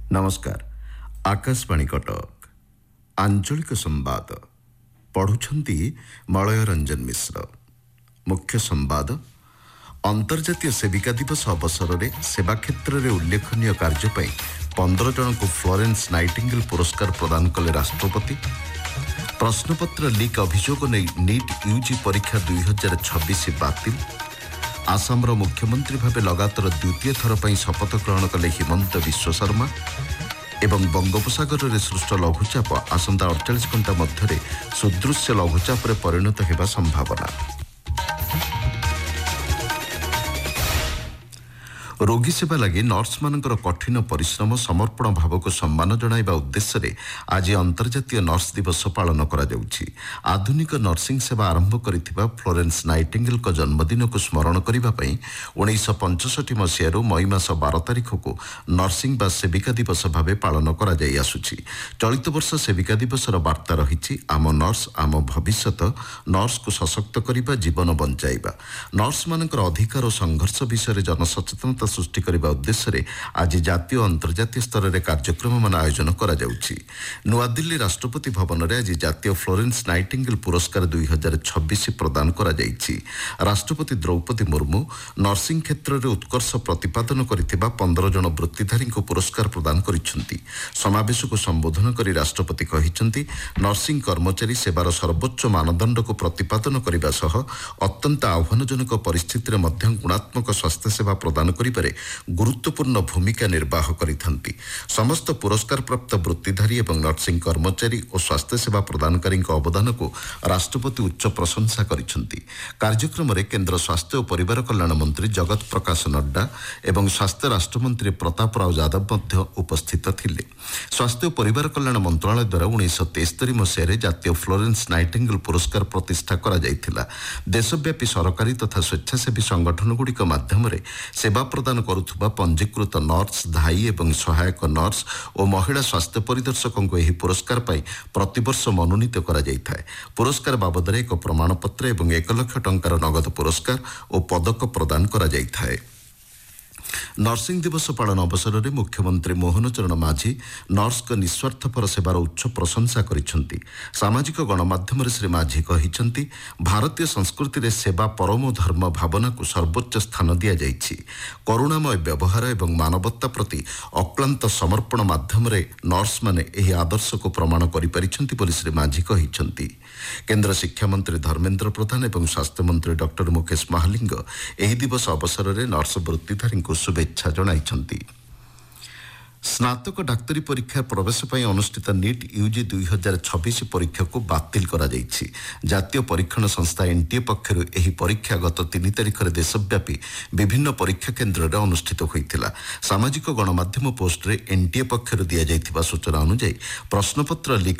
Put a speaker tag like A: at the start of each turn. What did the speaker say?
A: नमस्कार। आकाशवाणी कटक आंचलिक संवाद पढ़ुछंती मलय रंजन मिश्र। मुख्य संवाद अंतर्जातीय सेविका दिवस अवसर में सेवा क्षेत्र में उल्लेखनीय कार्य 15 जन को फ्लोरेंस नाइटिंगेल पुरस्कार प्रदान कले राष्ट्रपति। प्रश्नपत्र लीक अभियोग नहीं नीट यूजी परीक्षा 2026 बातिल। आसामर मुख्यमंत्री भावे लगातार द्वितीय थर पर शपथ ग्रहण कले हिमंत विश्व शर्मा। एवं बंगोपसागर में सृष्ट लघुचाप आसंता 48 घंटा मध्य सुदृश्य लघुचाप परिणत होगा संभावना। रोगी सेवा लगी नर्स मानकर कठिन परिश्रम समर्पण भाव को सम्मान जणाइबा उद्देश्य रे आज अंतर्जातीय नर्स दिवस पालन करा जाउछि। आधुनिक नर्सिंग सेवा आरंभ करिथिबा फ्लोरेंस नाइटिंगेल को जन्मदिन को स्मरण करिबा पई 1965 मसीहारू मई मास 12 तारिख को नर्सिंग बा सेविका दिवस भावे पालन करा जाई आसुछि। चलित वर्ष सेविका दिवसर वार्ता रहिछि आम नर्स आम भविष्यत, नर्स को सशक्त करिबा जीवन बंचाइबा। नर्स मानकर अधिकार और संघर्ष विषय जनसचेतनता सृष्टि करने उद्देश्य रे आज जातीय अंतर्जातीय स्तर में कार्यक्रम मान आयोजन करा जाउछि। नुआ दिल्ली राष्ट्रपति भवन में आज जातीय फ्लोरेंस नाइटिंगेल पुरस्कार 2026 प्रदान करा जाइछि। राष्ट्रपति द्रौपदी मुर्मू नर्सिंग क्षेत्र में उत्कर्ष प्रतिपादन करिथिबा 15 जन वृत्तिधारी को पुरस्कार प्रदान करिसेंति। समावेश को संबोधन करी राष्ट्रपति कहिसेंति नर्सिंग कर्मचारी सेवार सर्वोच्च मानदंड को प्रतिपादन करने सह अत्यंत आह्वानजनक परिस्थिति में मध्य गुणात्मक स्वास्थ्य सेवा प्रदान करिबारे गुरुत्वपूर्ण भूमिका निर्वाह करिथंती। समस्त पुरस्कार प्राप्त वृत्तिधारी एवं नर्सिंग कर्मचारी और स्वास्थ्य सेवा प्रदानकारी अवदान को राष्ट्रपति उच्च प्रशंसा करिसेंति। कार्यक्रम में केंद्र स्वास्थ्य और परिवार कल्याण मंत्री जगत प्रकाश नड्डा एवं स्वास्थ्य राष्ट्रमंत्री प्रताप राव यादव मध्य उपस्थित थिले। स्वास्थ्य और परिवार कल्याण मंत्रालय द्वारा 1973 मसीह जातीय फ्लोरेंस नाइटिंगेल पुरस्कार प्रतिष्ठा करा जाइथिला। देशव्यापी सरकारी तथा स्वेच्छासेवी संगठन गुड़िक माध्यम सेवा प्रदान करुथुबा पंजीकृत नर्स, धाई एवं सहायक नर्स और महिला स्वास्थ्य परिदर्शकों को यह पुरस्कार पाई प्रतिवर्ष मनोनीत करा जाइथाय। पुरस्कार बाबद एक प्रमाणपत्र एवं 1 लाख टंकार नगद पुरस्कार और पदक प्रदान करा जाइथाय। नर्सिंग दिवस पालन अवसर में मुख्यमंत्री मोहन चरण माझी नर्स को निस्वार्थपर सेवार उच्च प्रशंसा करिसेंति। सामाजिक गणमाध्यम श्री माझी कहिसेंति भारतीय संस्कृति रे सेवा परम धर्म भावना को सर्वोच्च स्थान दिया जाइछि। करुणामय व्यवहार एवं मानवता प्रति अक्लांत समर्पण माध्यम रे नर्स माने एही आदर्श को प्रमाण करिपारिछंति बोली श्री माझी कहिसेंति। केंद्र शिक्षा मंत्री धर्मेंद्र प्रधान एवं स्वास्थ्य मंत्री डॉक्टर मुकेश महालिंग एही दिवस अवसर में नर्स वृत्तिधारी को शुभेच्छा जणाइछंती। स्नातक डाक्तरी परीक्षा प्रवेश पर अनुष्ठित नीट यूजी 2026 परीक्षा को बातिल करा जाइछि। जातीय परीक्षण संस्था एनटीए पक्षरु एही परीक्षा गत 3 तारिख में देशव्यापी विभिन्न परीक्षा केन्द्र में अनुष्ठित होइथिला। सामाजिक गणमाध्यम पोस्ट रे एनटीए पक्षरु दिया जाइथिबा सूचना अनुसार प्रश्नपत्र लीक